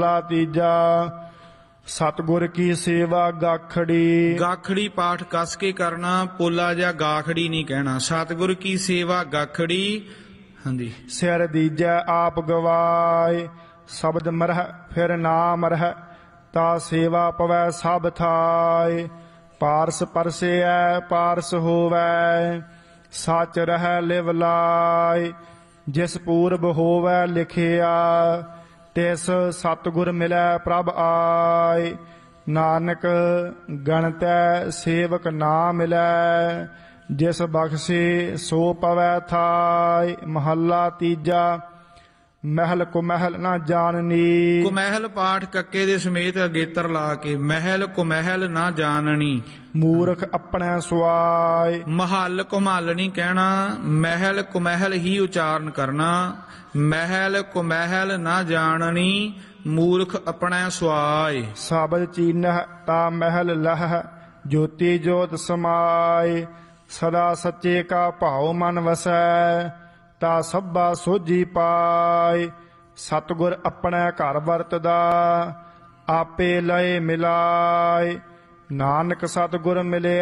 ਤੀਜਾ ਸਤਿਗੁਰ ਕੀ ਸੇਵਾ ਗਾਖੜੀ। ਗਾਖੜੀ ਪਾਠ ਕਸ ਕੇ ਕਰਨਾ, ਪੋਲਾ ਜਾਂ ਗਾਖੜੀ ਨਹੀਂ ਕਹਿਣਾ। ਸਤਿਗੁਰ ਕੀ ਸੇਵਾ ਗਾਖੜੀ। ਹਾਂਜੀ। ਸਿਰ ਦੀਜੈ ਆਪ ਗਵਾਏ, ਸ਼ਬਦ ਮਰਹਿ ਫਿਰ ਨਾ ਮਰਹਿ, ਤਾ ਸੇਵਾ ਪਵੈ ਸਭ ਥਾਏ। ਪਾਰਸ ਪਰਸੈ ਪਾਰਸ ਹੋਵੈ, ਸੱਚ ਰਹਿ ਲਿਵ ਲਾਇ। ਜਿਸ ਪੂਰਬ ਹੋਵੈ ਲਿਖਿਆ, ਤਿਸ ਸਤਿਗੁਰ ਮਿਲੈ ਪ੍ਰਭ ਆਏ। ਨਾਨਕ ਗਣਤੈ ਸੇਵਕ ਨਾ ਮਿਲੈ, ਜਿਸ ਬਖਸ਼ੇ ਸੋ ਪਵੈ ਥਾਇ। ਮਹੱਲਾ ਤੀਜਾ ਮਹਿਲ ਕੁਮਹਿਲ ਨਾ ਜਾਣਨੀ। ਕੁਮਹਿਲ ਪਾਠ ਕੱਕੇ ਦੇ ਸਮੇਤ ਅਗੇਤਰ ਲਾ ਕੇ, ਮਹਿਲ ਕੁਮਹਿਲ ਨਾ ਜਾਣਨੀ। ਮੂਰਖ ਆਪਣੇ ਸੁਆਏ। ਮਹੱਲ ਕੁਮਹਲ ਨਹੀਂ ਕਹਿਣਾ, ਮਹਿਲ ਕੁਮਹਿਲ ਹੀ ਉਚਾਰਨ ਕਰਨਾ। ਮਹਿਲ ਕੁਮਹਿਲ ਨਾ ਜਾਣਨੀ, ਮੂਰਖ ਆਪਣੇ ਸੁਆਏ। ਸ਼ਬਦ ਚੀਨਹ ਤਾ ਮਹਿਲ ਲਹ, ਜੋਤੀ ਜੋਤ ਸਮਾਏ। ਸਦਾ ਸੱਚੇ ਕਾ ਭਾਉ ਮਨ ਵਸੈ, ਤਾ ਸਭਾ ਸੋਝੀ ਪਾਏ। ਸਤਿਗੁਰ ਆਪਣੇ ਘਰ ਵਰਤਦਾ, ਆਪੇ ਲਏ ਮਿਲਾਏ। ਨਾਨਕ ਸਤਿਗੁਰ ਮਿਲਿਆ